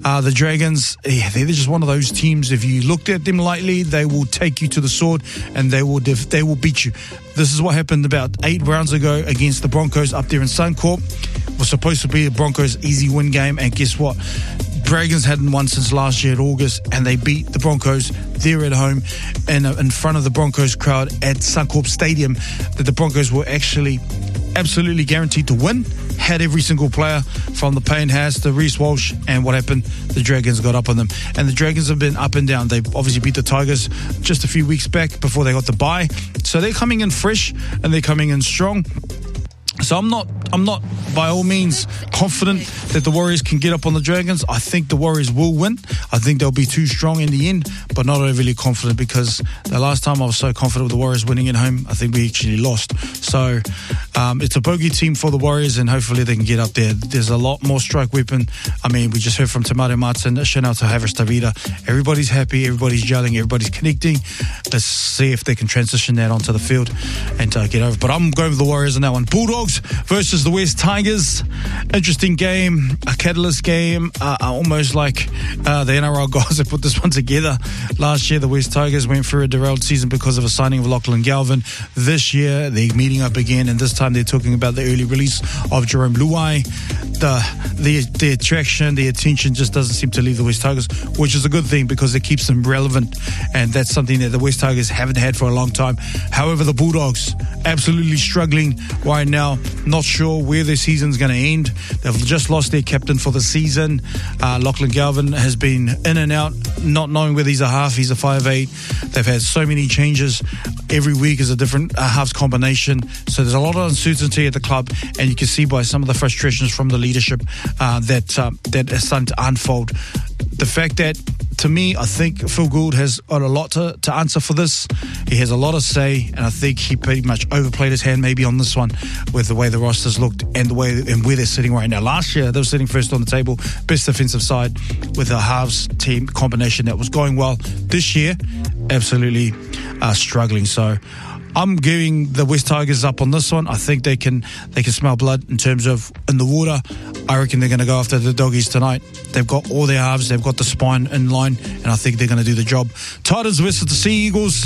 The Dragons, they're just one of those teams. If you looked at them lightly, they will take you to the sword and they will beat you. This is what happened about 8 rounds ago against the Broncos up there in Suncorp. It was supposed to be a Broncos easy win game, and guess what? Dragons hadn't won since last year at August, and they beat the Broncos there at home and in front of the Broncos crowd at Suncorp Stadium. That the Broncos were actually absolutely guaranteed to win. Had every single player from the Payne Haas to Reece Walsh, and what happened? The Dragons got up on them, and the Dragons have been up and down. They obviously beat the Tigers just a few weeks back before they got the bye, so they're coming in fresh and they're coming in strong. So I'm not by all means confident that the Warriors can get up on the Dragons. I think the Warriors will win. I think they'll be too strong in the end, but not overly confident, because the last time I was so confident with the Warriors winning at home, I think we actually lost. So it's a bogey team for the Warriors, and hopefully they can get up there. There's a lot more strike weapon. I mean, we just heard from Te Maire Martin, Chanel to Havers Tavita. Everybody's happy, everybody's gelling, everybody's connecting. Let's see if they can transition that onto the field and get over. But I'm going with the Warriors on that one. Bulldogs versus the West Tigers. Interesting game, a catalyst game, almost like the NRL guys that put this one together. Last year, the West Tigers went through a derailed season because of a signing of Lachlan Galvin. This year, they're meeting up again, and this time they're talking about the early release of Jerome Luai. The attraction, the attention just doesn't seem to leave the West Tigers, which is a good thing because it keeps them relevant, and that's something that the West Tigers haven't had for a long time. However, the Bulldogs absolutely struggling right now. Not sure where their season's going to end. They've just lost their captain for the season. Lachlan Galvin has been in and out, not knowing whether he's a half, he's a 5'8". They've had so many changes. Every week is a different halves combination. So there's a lot of uncertainty at the club, and you can see by some of the frustrations from the leadership that is starting to unfold. The fact that, to me, I think Phil Gould has got a lot to answer for this. He has a lot to say, and I think he pretty much overplayed his hand maybe on this one with the way the rosters looked and where they're sitting right now. Last year, they were sitting first on the table, best defensive side with a halves team combination that was going well. This year, absolutely struggling. So I'm giving the West Tigers up on this one. I think they can smell blood in terms of in the water. I reckon they're going to go after the Doggies tonight. They've got all their halves. They've got the spine in line, and I think they're going to do the job. Titans versus the Sea Eagles.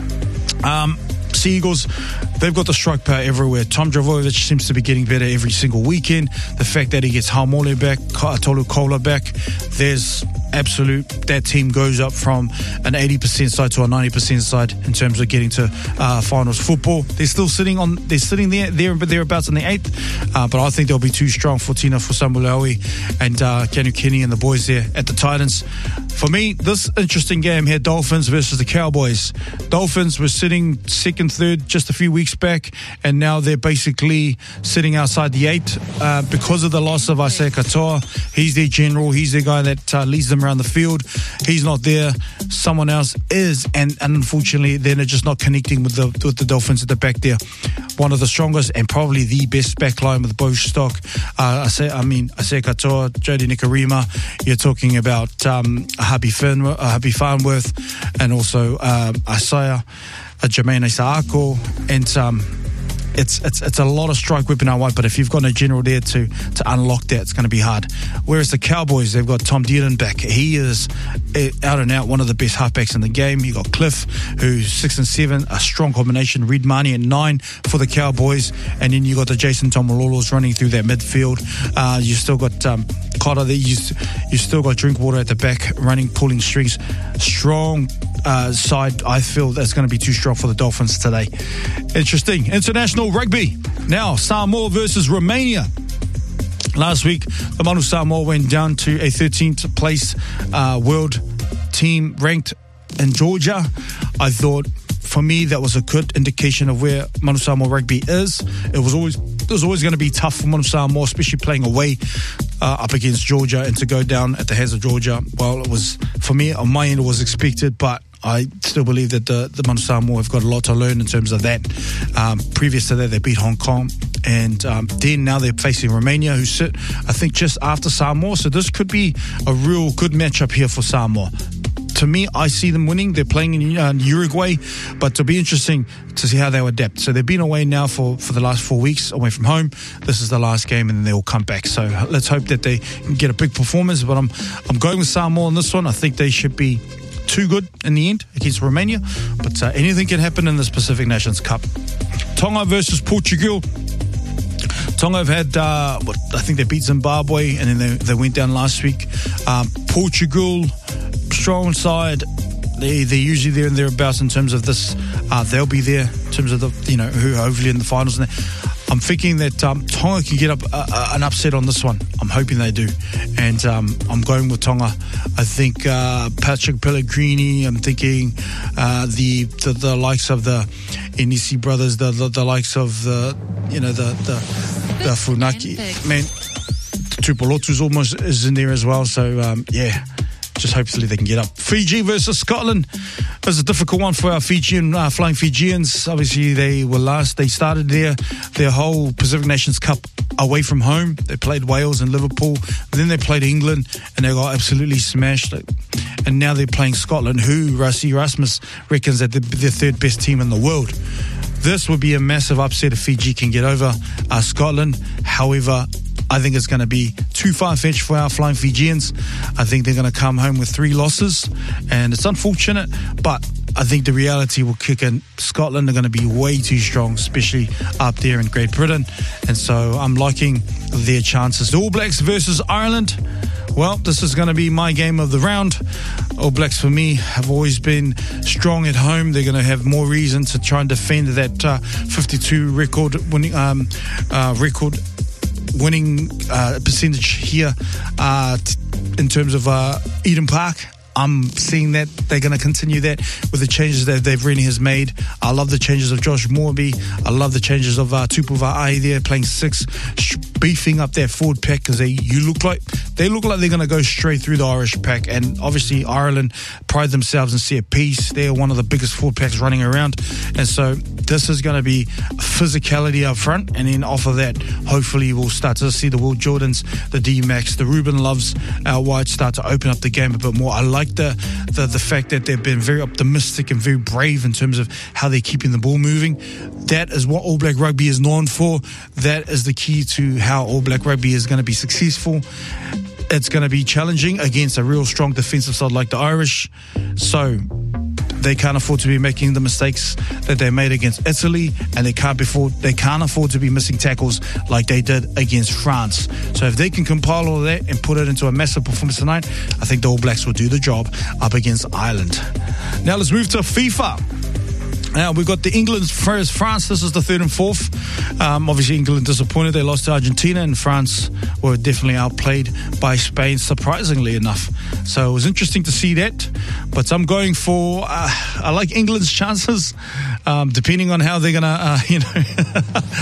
Sea Eagles, they've got the strike power everywhere. Tom Dravovic seems to be getting better every single weekend. The fact that he gets Haumole back, Tolu Kola back, there's absolute, that team goes up from an 80% side to a 90% side in terms of getting to finals football. They're still sitting thereabouts in the 8th, but I think they'll be too strong for Tina Fusamulaui and Keanu Kenny and the boys there at the Titans. For me, this interesting game here, Dolphins versus the Cowboys. Dolphins were sitting second, third just a few weeks back, and now they're basically sitting outside the 8 because of the loss of Isaiah Katoa. He's their general. He's the guy that leads them around the field. He's not there. Someone else is, and unfortunately, they're just not connecting with the Dolphins at the back there. One of the strongest and probably the best back line with Bo Stock. Isaiah Katoa, Jody Nikarima. You're talking about Happy Farnworth, and also Isaiah, Jermaine Isaako, and it's a lot of strike weapon I want, but if you've got no general there to unlock that, it's going to be hard. Whereas the Cowboys, they've got Tom Dearden back. He is out and out one of the best halfbacks in the game. You got Cliff, who's 6 and 7, a strong combination. Reed Marnie at 9 for the Cowboys, and then you got the Jason Tomololos running through that midfield. You still got Cotter there. You still got Drinkwater at the back running, pulling strings. Strong side. I feel that's going to be too strong for the Dolphins today. Interesting. International rugby. Now, Samoa versus Romania. Last week, the Manu Samoa went down to a 13th place world team ranked in Georgia. I thought, for me, that was a good indication of where Manu Samoa rugby is. It was always going to be tough for Manu Samoa, especially playing away up against Georgia, and to go down at the hands of Georgia. Well, it was, for me, on my end, it was expected, but I still believe that the Manu Samoa have got a lot to learn in terms of that. Previous to that, they beat Hong Kong, and then now they're facing Romania, who sit, I think, just after Samoa. So this could be a real good matchup here for Samoa. to me, I see them winning. They're playing in Uruguay, but it'll be interesting to see how they'll adapt. So they've been away now for the last 4 weeks, away from home. This is the last game, and then they'll come back. So let's hope that they can get a big performance. But I'm going with Samoa on this one. I think they should be too good in the end against Romania. But anything can happen in this Pacific Nations Cup. Tonga versus Portugal. Tonga have had, I think they beat Zimbabwe, and then they went down last week. Portugal, strong side. They're usually there and thereabouts in terms of this. They'll be there in terms of who hopefully in the finals. And I'm thinking that Tonga can get up an upset on this one. I'm hoping they do, and I'm going with Tonga. I think Patrick Pellegrini. I'm thinking the likes of the Inisi brothers, the likes of the Funaki man. Tupolotu's almost is in there as well. So just hopefully they can get up. Fiji versus Scotland. It was a difficult one for our Flying Fijians. Obviously, they were last. They started their whole Pacific Nations Cup away from home. They played Wales and Liverpool. Then they played England, and they got absolutely smashed. And now they're playing Scotland, who Rassie Erasmus reckons that they're the third best team in the world. This would be a massive upset if Fiji can get over Scotland. However, I think it's going to be too far-fetched for our Flying Fijians. I think they're going to come home with 3 losses, and it's unfortunate, but I think the reality will kick in. Scotland are going to be way too strong, especially up there in Great Britain, and so I'm liking their chances. The All Blacks versus Ireland. Well, this is going to be my game of the round. All Blacks, for me, have always been strong at home. They're going to have more reason to try and defend that 52 record winning percentage here in terms of Eden Park. I'm seeing that they're going to continue that with the changes that Dave Rennie has made. I love the changes of Josh Morby. I love the changes of Tupu Va'ai there playing 6, beefing up their forward pack because they look like they're going to go straight through the Irish pack. And obviously Ireland pride themselves in set piece. They're one of the biggest forward packs running around, and so this is going to be physicality up front, and then off of that, hopefully we'll start to see the Will Jordans, the D-Max, the Ruben Loves out wide start to open up the game a bit more. I like the fact that they've been very optimistic and very brave in terms of how they're keeping the ball moving. That is what All Black Rugby is known for. That is the key to how All Black Rugby is going to be successful. It's going to be challenging against a real strong defensive side like the Irish. So they can't afford to be making the mistakes that they made against Italy, and they can't afford to be missing tackles like they did against France. So if they can compile all of that and put it into a massive performance tonight, I think the All Blacks will do the job up against Ireland. Now let's move to FIFA. Now, we've got the England versus France. This is the 3rd and 4th. Obviously, England disappointed. They lost to Argentina, and France were definitely outplayed by Spain, surprisingly enough. So it was interesting to see that. But I'm going for, I like England's chances, depending on how they're going to,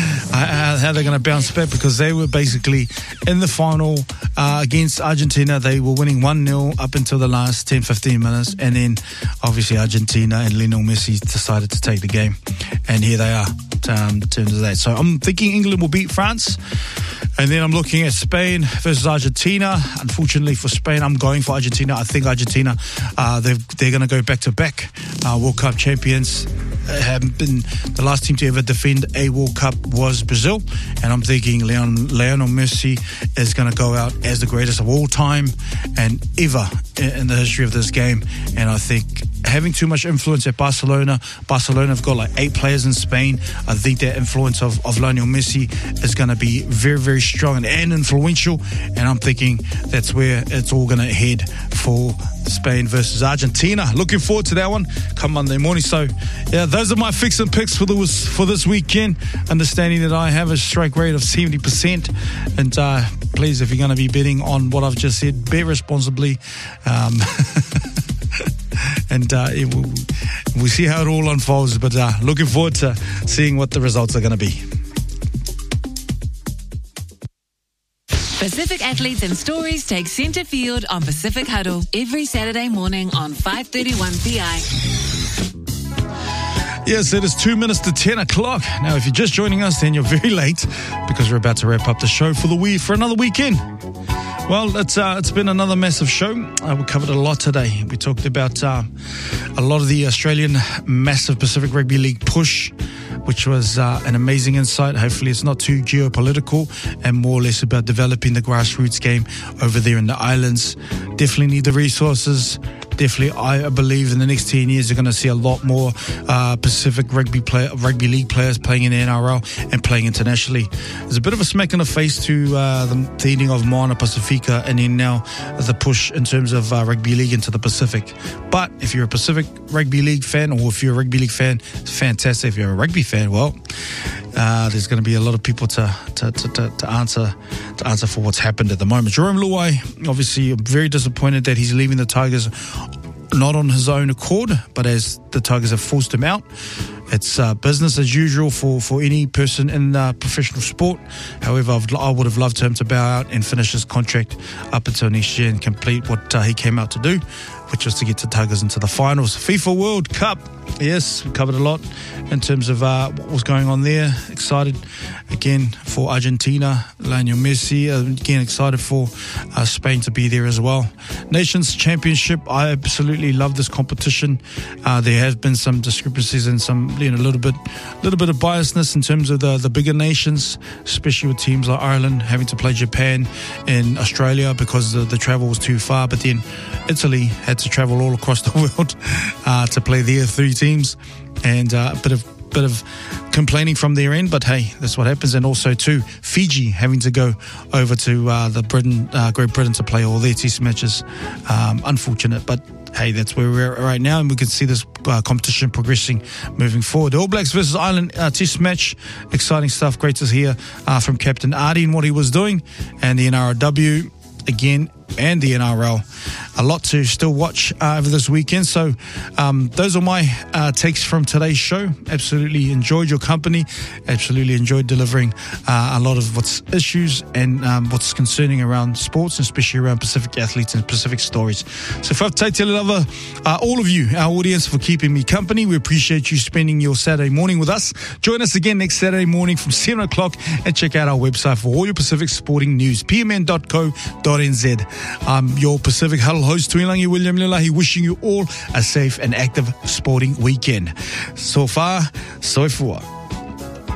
how they're going to bounce back, because they were basically in the final against Argentina. They were winning 1-0 up until the last 10-15 minutes. And then, obviously, Argentina and Lionel Messi decided to take the game, and here they are in terms of that. So I'm thinking England will beat France, and then I'm looking at Spain versus Argentina. Unfortunately for Spain, I'm going for Argentina. I think Argentina, they're going to go back-to-back World Cup champions. Haven't been the last team to ever defend a World Cup was Brazil, and I'm thinking Lionel Messi is going to go out as the greatest of all time and ever in the history of this game. And I think having too much influence at Barcelona have got like 8 players in Spain. I think that influence of Lionel Messi is going to be very, very strong and influential, and I'm thinking that's where it's all going to head for Spain versus Argentina. Looking forward to that one come Monday morning. So yeah, those are my fix and picks for this weekend, understanding that I have a strike rate of 70%, and please, if you're going to be betting on what I've just said, bet responsibly. And we'll see how it all unfolds, but looking forward to seeing what the results are going to be. Pacific athletes and stories take centre field on Pacific Huddle every Saturday morning on 5:31 PI. Yes, it is 2 minutes to 10 o'clock. Now, if you're just joining us, then you're very late, because we're about to wrap up the show for another weekend. Well, it's been another massive show. We covered a lot today. We talked about a lot of the Australian massive Pacific Rugby League push, which was an amazing insight. Hopefully it's not too geopolitical and more or less about developing the grassroots game over there in the islands. Definitely need the resources. Definitely, I believe in the next 10 years, you're going to see a lot more Pacific Rugby League players playing in the NRL and playing internationally. There's a bit of a smack in the face to the ending of Moana Pacifica and then now the push in terms of Rugby League into the Pacific. But if you're a Pacific Rugby League fan, or if you're a Rugby League fan, it's fantastic. If you're a rugby fan, well, there's going to be a lot of people to answer for what's happened at the moment. Jarome Luai, obviously, I'm very disappointed that he's leaving the Tigers, not on his own accord, but as the Tigers have forced him out. It's business as usual for any person in professional sport. However, I would have loved him to bow out and finish his contract up until next year and complete what he came out to do, which was to get the Tigers into the finals. FIFA World Cup. Yes, we covered a lot in terms of what was going on there. Excited again for Argentina, Lionel Messi. Again, excited for Spain to be there as well. Nations Championship. I absolutely love this competition. There has been some discrepancies and some, a little bit of biasness in terms of the bigger nations, especially with teams like Ireland having to play Japan and Australia because the travel was too far. But then Italy had to travel all across the world to play their three teams, and a bit of complaining from their end, but hey, that's what happens. And also too, Fiji having to go over to Great Britain to play all their test matches. Unfortunate, but hey, that's where we're at right now, and we can see this competition progressing moving forward. The All Blacks versus Ireland test match, exciting stuff. Great to hear from Captain Ardy and what he was doing, and the NRLW again, and the NRL. A lot to still watch over this weekend. So those are my takes from today's show. Absolutely enjoyed your company. Absolutely enjoyed delivering a lot of what's issues and what's concerning around sports, and especially around Pacific athletes and Pacific stories. So all of you, our audience, for keeping me company. We appreciate you spending your Saturday morning with us. Join us again next Saturday morning from 7 o'clock and check out our website for all your Pacific sporting news, pmn.co.nz. I'm your Pacific Huddle host, Tuilangi William Lilahi, wishing you all a safe and active sporting weekend. So far, so far.